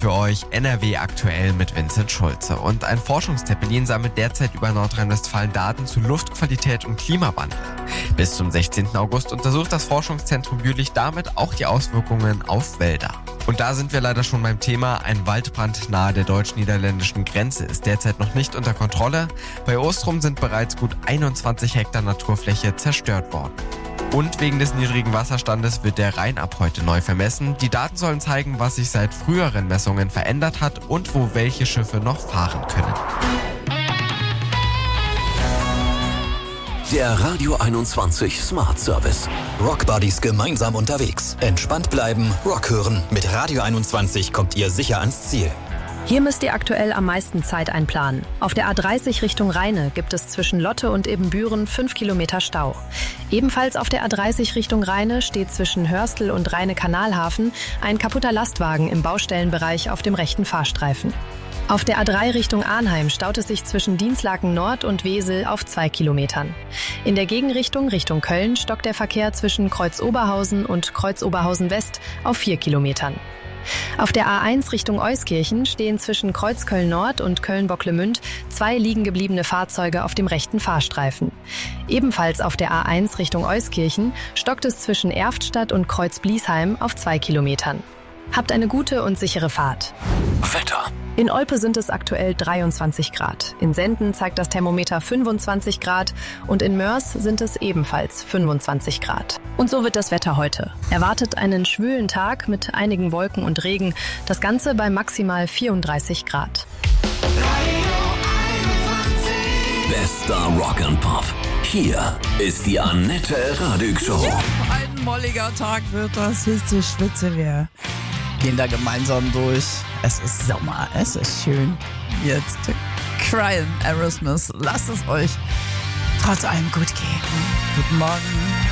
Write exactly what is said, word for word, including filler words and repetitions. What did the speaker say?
für euch N R W aktuell mit Vincent Schulze. Und ein Forschungszeppelin sammelt derzeit über Nordrhein-Westfalen Daten zu Luftqualität und Klimawandel. Bis zum sechzehnten August untersucht das Forschungszentrum Jülich damit auch die Auswirkungen auf Wälder. Und da sind wir leider schon beim Thema. Ein Waldbrand nahe der deutsch-niederländischen Grenze ist derzeit noch nicht unter Kontrolle. Bei Ostrum sind bereits gut einundzwanzig Hektar Naturfläche zerstört worden. Und wegen des niedrigen Wasserstandes wird der Rhein ab heute neu vermessen. Die Daten sollen zeigen, was sich seit früheren Messungen verändert hat und wo welche Schiffe noch fahren können. Der Radio einundzwanzig Smart Service. Rockbuddies gemeinsam unterwegs. Entspannt bleiben, Rock hören. Mit Radio einundzwanzig kommt ihr sicher ans Ziel. Hier müsst ihr aktuell am meisten Zeit einplanen. Auf der A dreißig Richtung Rheine gibt es zwischen Lotte und Ebenbüren fünf Kilometer Stau. Ebenfalls auf der A dreißig Richtung Rheine steht zwischen Hörstel und Rheine-Kanalhafen ein kaputter Lastwagen im Baustellenbereich auf dem rechten Fahrstreifen. Auf der A drei Richtung Arnheim staut es sich zwischen Dinslaken Nord und Wesel auf zwei Kilometern. In der Gegenrichtung Richtung Köln stockt der Verkehr zwischen Kreuz Oberhausen und Kreuz Oberhausen West auf vier Kilometern. Auf der A eins Richtung Euskirchen stehen zwischen Kreuz Köln-Nord und Köln-Bocklemünd zwei liegen gebliebene Fahrzeuge auf dem rechten Fahrstreifen. Ebenfalls auf der A eins Richtung Euskirchen stockt es zwischen Erftstadt und Kreuz Bliesheim auf zwei Kilometern. Habt eine gute und sichere Fahrt. Wetter. In Olpe sind es aktuell dreiundzwanzig Grad. In Senden zeigt das Thermometer fünfundzwanzig Grad und in Mörs sind es ebenfalls fünfundzwanzig Grad. Und so wird das Wetter heute. Erwartet einen schwülen Tag mit einigen Wolken und Regen. Das Ganze bei maximal vierunddreißig Grad. Bester Rock and Pop. Hier ist die Annette Radig Show. Ja, ein molliger Tag wird das. Hitze, Schwitze, wir gehen da gemeinsam durch. Es ist Sommer, es ist schön. Jetzt Cryin' Aerosmith. Lasst es euch trotz allem gut gehen. Guten Morgen.